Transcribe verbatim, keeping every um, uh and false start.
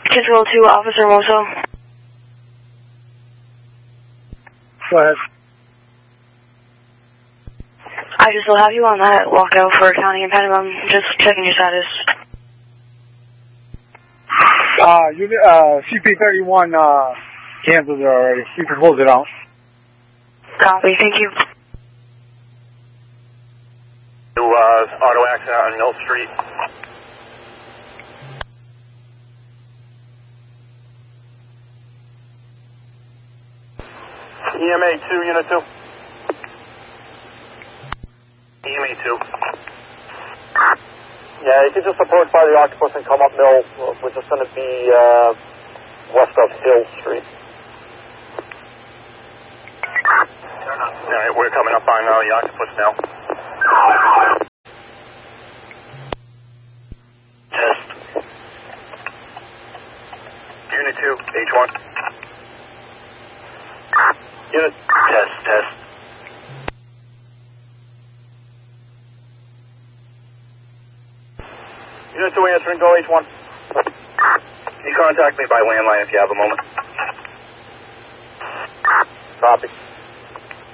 Control two, Officer Moso. Go ahead. I just will have you on that walkout for County and Panama. Just checking your status. Uh, unit, uh, C P thirty-one, uh, canceled it already. You can close it out. Copy, thank you. To, uh, auto accident on Mill Street. E M A two, Unit two. E M A two. Yeah, you can just approach by the Octopus and come up Mill. We're just going to be uh, west of Hill Street. Alright, we're coming up on uh, the Octopus now. Test. Unit two, H one. Unit, test, test. Unit two answering, go H one. You contact me by landline if you have a moment. Copy.